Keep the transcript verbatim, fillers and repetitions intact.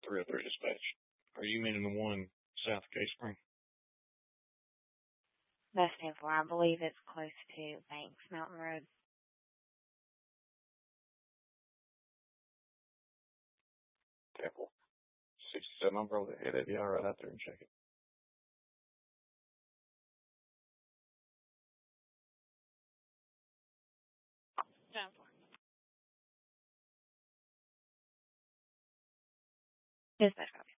three oh three dispatch. Are you meaning the one south of Case Spring? That's ten four. I believe it's close to Banks Mountain Road. Temple. sixty-seven. I'll roll ahead of you. I'll right out there and check it. ten four. Dispatch copy.